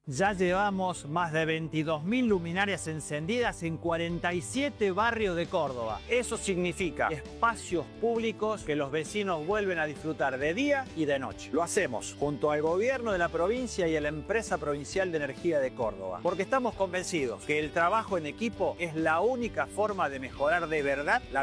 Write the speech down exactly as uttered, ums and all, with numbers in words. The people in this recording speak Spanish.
Ya llevamos más de veintidós mil luminarias encendidas en cuarenta y siete barrios de Córdoba. Eso significa espacios públicos que los vecinos vuelven a disfrutar de día y de noche. Lo hacemos junto al gobierno de la provincia y a la Empresa Provincial de Energía de Córdoba, porque estamos convencidos que el trabajo en equipo es la única forma de mejorar de verdad la